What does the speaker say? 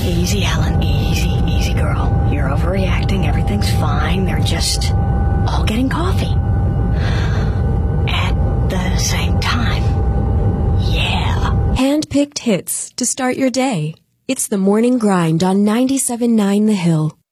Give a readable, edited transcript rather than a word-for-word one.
Easy, Helen. Easy, easy, girl. You're overreacting. Everything's fine. They're just all getting coffee. At the same time. Yeah. Hand-picked hits to start your day. It's the Morning Grind on 97.9 The Hill.